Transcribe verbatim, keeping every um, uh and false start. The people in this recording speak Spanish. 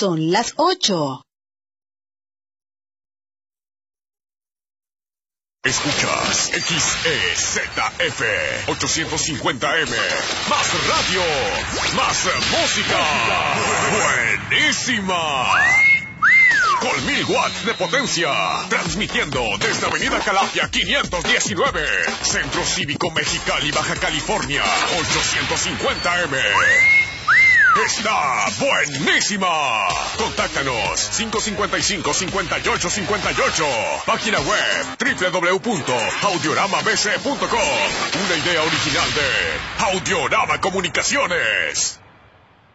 Son las ocho. Escuchas X E Z F ochocientos cincuenta M. Más radio, más música. Buenísima. Con mil watts de potencia. Transmitiendo desde Avenida Calafia quinientos diecinueve. Centro Cívico Mexicali, Baja California. ochocientos cincuenta M. ¡Está buenísima! Contáctanos cinco cinco cinco, cinco ocho cinco ocho. Página web doble u doble u doble u punto audiorama b c punto com. Una idea original de Audiorama Comunicaciones.